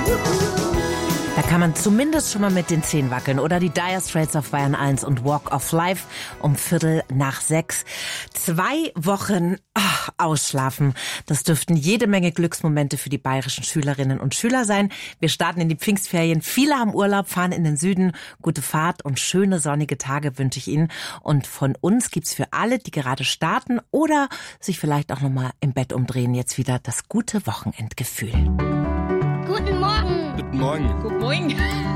Da kann man zumindest schon mal mit den Zehen wackeln. Oder die Dire Straits auf Bayern 1 und Walk of Life um 5:45. 2 Wochen ausschlafen. Das dürften jede Menge Glücksmomente für die bayerischen Schülerinnen und Schüler sein. Wir starten in die Pfingstferien. Viele haben Urlaub, fahren in den Süden. Gute Fahrt und schöne sonnige Tage wünsche ich Ihnen. Und von uns gibt's für alle, die gerade starten oder sich vielleicht auch noch mal im Bett umdrehen, jetzt wieder das gute Wochenendgefühl. Guten Morgen. Guten Morgen. Guten Morgen.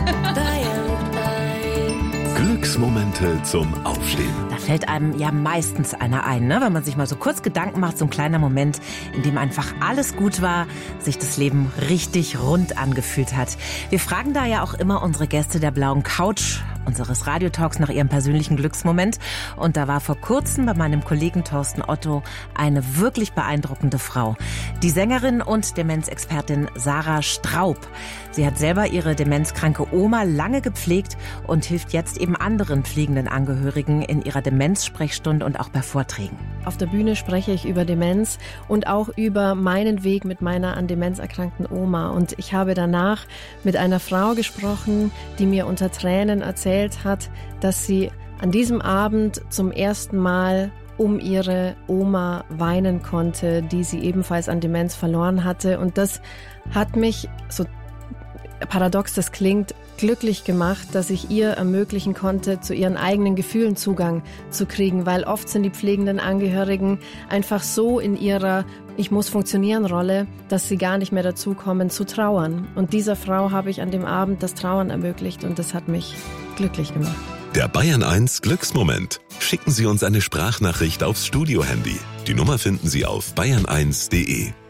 Glücksmomente zum Aufstehen. Da fällt einem ja meistens einer ein, ne? Wenn man sich mal so kurz Gedanken macht, so ein kleiner Moment, in dem einfach alles gut war, sich das Leben richtig rund angefühlt hat. Wir fragen da ja auch immer unsere Gäste der blauen Couch unseres Radiotalks nach ihrem persönlichen Glücksmoment. Und da war vor kurzem bei meinem Kollegen Thorsten Otto eine wirklich beeindruckende Frau. Die Sängerin und Demenzexpertin Sarah Straub. Sie hat selber ihre demenzkranke Oma lange gepflegt und hilft jetzt eben anderen pflegenden Angehörigen in ihrer Demenzsprechstunde und auch bei Vorträgen. Auf der Bühne spreche ich über Demenz und auch über meinen Weg mit meiner an Demenz erkrankten Oma. Und ich habe danach mit einer Frau gesprochen, die mir unter Tränen erzählt hat, dass sie an diesem Abend zum ersten Mal um ihre Oma weinen konnte, die sie ebenfalls an Demenz verloren hatte. Und das hat mich, so paradox das klingt, glücklich gemacht, dass ich ihr ermöglichen konnte, zu ihren eigenen Gefühlen Zugang zu kriegen, weil oft sind die pflegenden Angehörigen einfach so in ihrer Ich-muss-funktionieren-Rolle, dass sie gar nicht mehr dazu kommen zu trauern. Und dieser Frau habe ich an dem Abend das Trauern ermöglicht und das hat mich glücklich gemacht. Der Bayern 1 Glücksmoment. Schicken Sie uns eine Sprachnachricht aufs Studio-Handy. Die Nummer finden Sie auf bayern1.de.